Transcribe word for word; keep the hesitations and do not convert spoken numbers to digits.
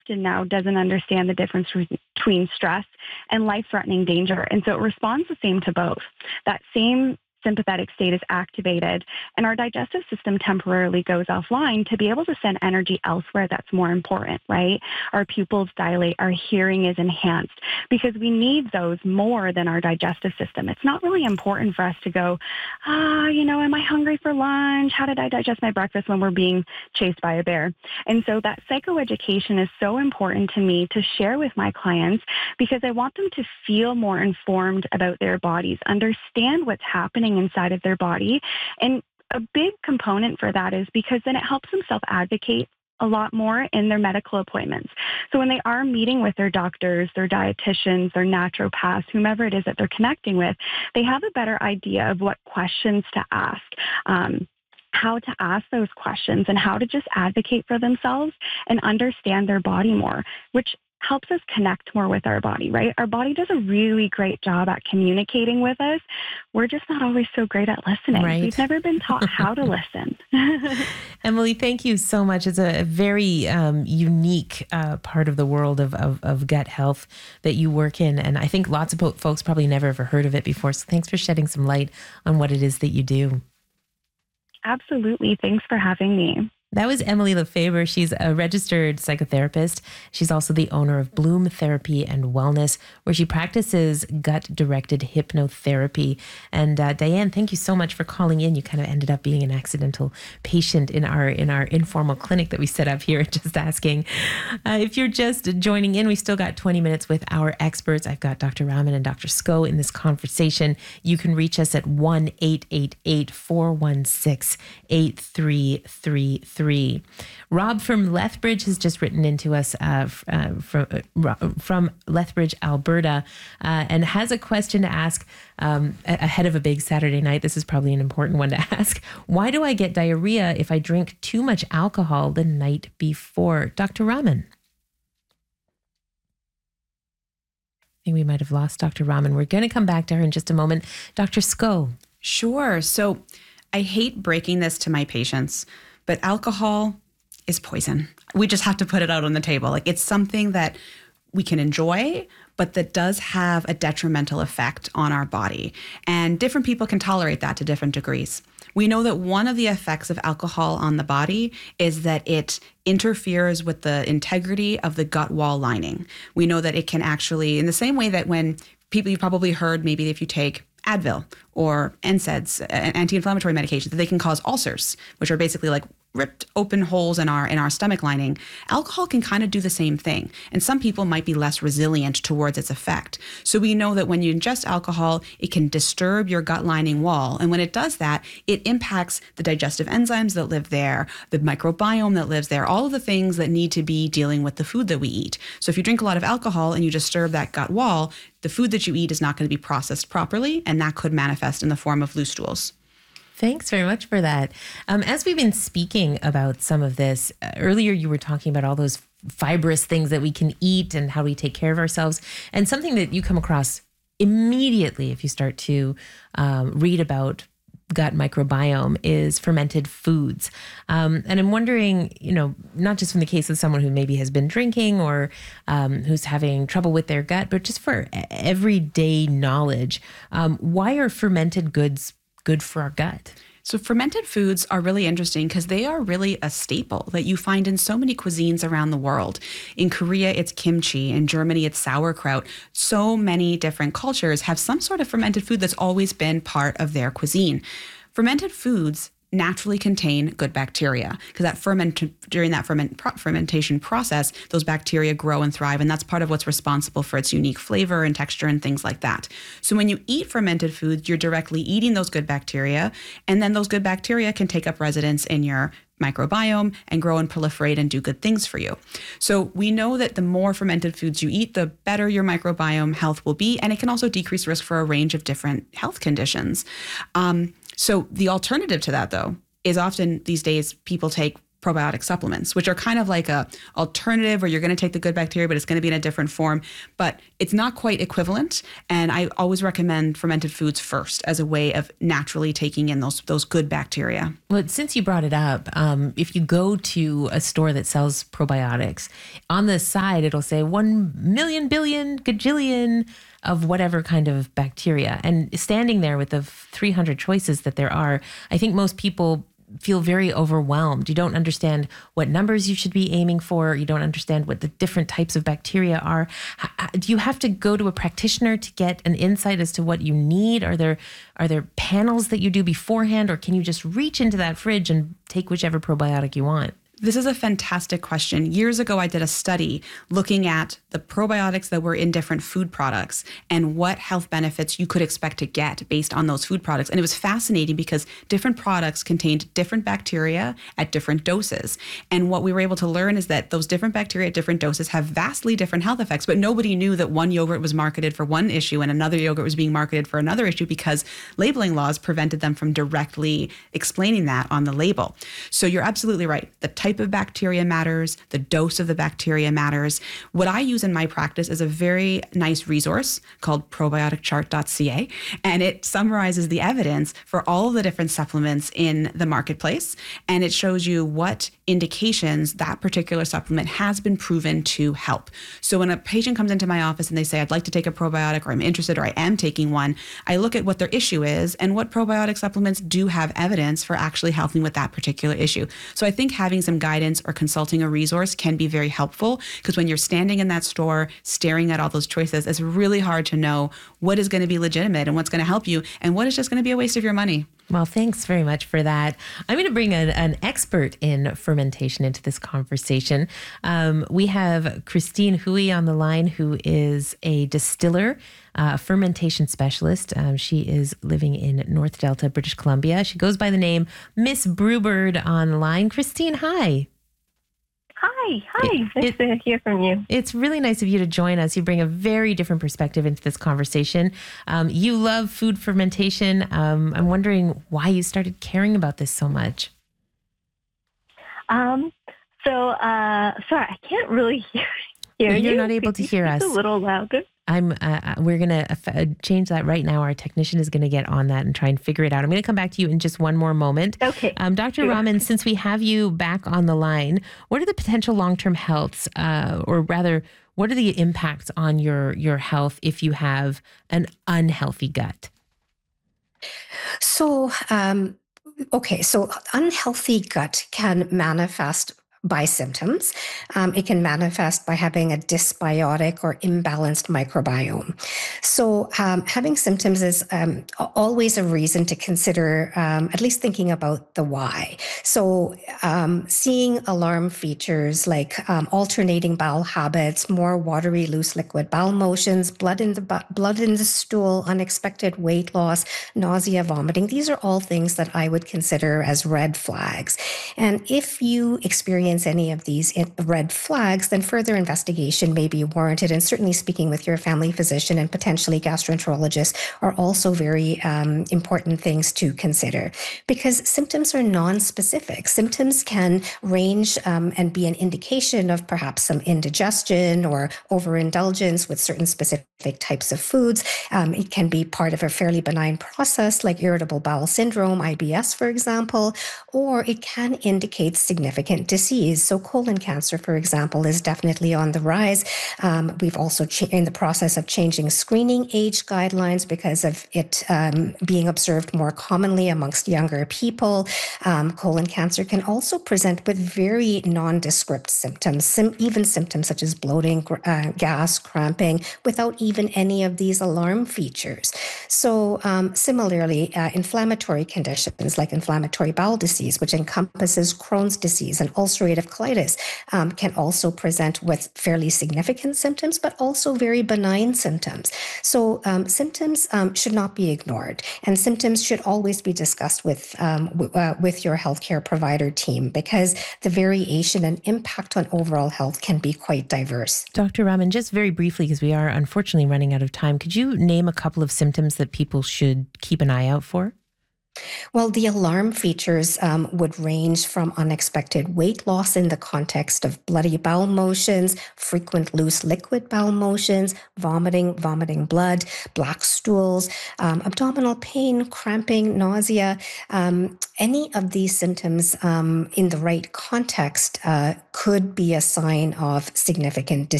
often now doesn't understand the difference between stress and life-threatening danger. And so it responds the same to both. That same sympathetic state is activated, and our digestive system temporarily goes offline to be able to send energy elsewhere that's more important, right? Our pupils dilate, our hearing is enhanced, because we need those more than our digestive system. It's not really important for us to go, ah, you know, am I hungry for lunch? How did I digest my breakfast when we're being chased by a bear? And so that psychoeducation is so important to me to share with my clients, because I want them to feel more informed about their bodies, understand what's happening inside of their body. And a big component for that is because then it helps them self-advocate a lot more in their medical appointments. So when they are meeting with their doctors, their dietitians, their naturopaths, whomever it is that they're connecting with, they have a better idea of what questions to ask. Um, how to ask those questions and how to just advocate for themselves and understand their body more, which helps us connect more with our body, right? Our body does a really great job at communicating with us. We're just not always so great at listening. Right. We've never been taught how to listen. Emily, thank you so much. It's a very um, unique uh, part of the world of, of, of gut health that you work in. And I think lots of po- folks probably never ever heard of it before. So thanks for shedding some light on what it is that you do. Absolutely. Thanks for having me. That was Emily Lefebvre. She's a registered psychotherapist. She's also the owner of Bloom Therapy and Wellness, where she practices gut-directed hypnotherapy. And uh, Diane, thank you so much for calling in. You kind of ended up being an accidental patient in our in our informal clinic that we set up here. Just asking. Uh, if you're just joining in, we still got twenty minutes with our experts. I've got Doctor Raman and Doctor Sko in this conversation. You can reach us at one eight eight eight, four one six, eight three three three. Rob from Lethbridge has just written into us uh, uh, from uh, from Lethbridge, Alberta, uh, and has a question to ask um, ahead of a big Saturday night. This is probably an important one to ask. Why do I get diarrhea if I drink too much alcohol the night before? Doctor Raman. I think we might have lost Doctor Raman. We're going to come back to her in just a moment. Doctor Sko. Sure. So I hate breaking this to my patients, but alcohol is poison. We just have to put it out on the table. Like, it's something that we can enjoy, but that does have a detrimental effect on our body. And different people can tolerate that to different degrees. We know that one of the effects of alcohol on the body is that it interferes with the integrity of the gut wall lining. We know that it can actually, in the same way that when people, you've probably heard maybe if you take Advil or N SAIDs, anti-inflammatory medications, that they can cause ulcers, which are basically like ripped open holes in our in our stomach lining. Alcohol can kind of do the same thing. And some people might be less resilient towards its effect. So we know that when you ingest alcohol, it can disturb your gut lining wall. And when it does that, it impacts the digestive enzymes that live there, the microbiome that lives there, all of the things that need to be dealing with the food that we eat. So if you drink a lot of alcohol and you disturb that gut wall, the food that you eat is not going to be processed properly, and that could manifest in the form of loose stools. Thanks very much for that. Um, as we've been speaking about some of this, uh, earlier you were talking about all those fibrous things that we can eat and how we take care of ourselves. And something that you come across immediately if you start to um, read about gut microbiome is fermented foods. Um, and I'm wondering, you know, not just from the case of someone who maybe has been drinking or um, who's having trouble with their gut, but just for everyday knowledge, um, why are fermented goods good for our gut? So fermented foods are really interesting because they are really a staple that you find in so many cuisines around the world. In Korea, it's kimchi. In Germany, it's sauerkraut. So many different cultures have some sort of fermented food that's always been part of their cuisine. Fermented foods naturally contain good bacteria because that ferment during that ferment pro- fermentation process, those bacteria grow and thrive, and that's part of what's responsible for its unique flavor and texture and things like that. So when you eat fermented foods, you're directly eating those good bacteria, and then those good bacteria can take up residence in your microbiome and grow and proliferate and do good things for you. So we know that the more fermented foods you eat, the better your microbiome health will be, and it can also decrease risk for a range of different health conditions. Um, So the alternative to that, though, is often these days people take probiotic supplements, which are kind of like a alternative where you're going to take the good bacteria, but it's going to be in a different form. But it's not quite equivalent. And I always recommend fermented foods first as a way of naturally taking in those those good bacteria. Well, since you brought it up, um, if you go to a store that sells probiotics, on the side it'll say one million billion gajillion of whatever kind of bacteria. And standing there with the three hundred choices that there are, I think most people feel very overwhelmed. You don't understand what numbers you should be aiming for. You don't understand what the different types of bacteria are. Do you have to go to a practitioner to get an insight as to what you need? Are there are there panels that you do beforehand, or can you just reach into that fridge and take whichever probiotic you want? This is a fantastic question. Years ago, I did a study looking at the probiotics that were in different food products and what health benefits you could expect to get based on those food products. And it was fascinating because different products contained different bacteria at different doses. And what we were able to learn is that those different bacteria at different doses have vastly different health effects, but nobody knew that one yogurt was marketed for one issue and another yogurt was being marketed for another issue because labeling laws prevented them from directly explaining that on the label. So you're absolutely right. The type of bacteria matters, the dose of the bacteria matters. What I use in my practice is a very nice resource called probiotic chart dot c a, and it summarizes the evidence for all of the different supplements in the marketplace, and it shows you what indications that particular supplement has been proven to help. So when a patient comes into my office and they say, I'd like to take a probiotic, or I'm interested, or I am taking one, I look at what their issue is and what probiotic supplements do have evidence for actually helping with that particular issue. So I think having some guidance or consulting a resource can be very helpful, because when you're standing in that store staring at all those choices, it's really hard to know what is going to be legitimate and what's going to help you and what is just going to be a waste of your money. Well, thanks very much for that. I'm going to bring a, an expert in fermentation into this conversation. Um, we have Christine Huey on the line, who is a distiller, uh, fermentation specialist. Um, she is living in North Delta, British Columbia. She goes by the name Miss Brewbird online. Christine, hi. Hi, hi. It, nice it, to hear from you. It's really nice of you to join us. You bring a very different perspective into this conversation. Um, you love food fermentation. Um, I'm wondering why you started caring about this so much. Um, so, uh, sorry, I can't really hear, hear You're you. not able Could to you hear speak us. A little louder. I'm. Uh, we're gonna uh, change that right now. Our technician is gonna get on that and try and figure it out. I'm gonna come back to you in just one more moment. Okay. Um, Doctor Sure. Rahman, since we have you back on the line, what are the potential long-term healths, uh, or rather, what are the impacts on your your health if you have an unhealthy gut? So, um, okay, so unhealthy gut can manifest by symptoms. Um, it can manifest by having a dysbiotic or imbalanced microbiome. So um, having symptoms is um, always a reason to consider um, at least thinking about the why. So um, seeing alarm features like um, alternating bowel habits, more watery, loose liquid bowel motions, blood in the bu- blood in the stool, unexpected weight loss, nausea, vomiting. These are all things that I would consider as red flags. And if you experience any of these red flags, then further investigation may be warranted. And certainly speaking with your family physician and potentially gastroenterologist are also very um, important things to consider, because symptoms are non-specific. Symptoms can range um, and be an indication of perhaps some indigestion or overindulgence with certain specific types of foods. Um, it can be part of a fairly benign process like irritable bowel syndrome, I B S, for example, or it can indicate significant disease. So colon cancer, for example, is definitely on the rise. Um, we've also cha- in the process of changing screening age guidelines because of it um, being observed more commonly amongst younger people. Um, colon cancer can also present with very nondescript symptoms, sim- even symptoms such as bloating, uh, gas, cramping, without even any of these alarm features. So um, similarly, uh, inflammatory conditions like inflammatory bowel disease, which encompasses Crohn's disease and ulcerative colitis, um, can also present with fairly significant symptoms, but also very benign symptoms. So um, symptoms um, should not be ignored, and symptoms should always be discussed with um, w- uh, with your healthcare provider team, because the variation and impact on overall health can be quite diverse. Doctor Rahman, just very briefly, because we are unfortunately running out of time, could you name a couple of symptoms that people should keep an eye out for? Well, the alarm features um, would range from unexpected weight loss in the context of bloody bowel motions, frequent loose liquid bowel motions, vomiting, vomiting blood, black stools, um, abdominal pain, cramping, nausea. Um, any of these symptoms um, in the right context uh, could be a sign of significant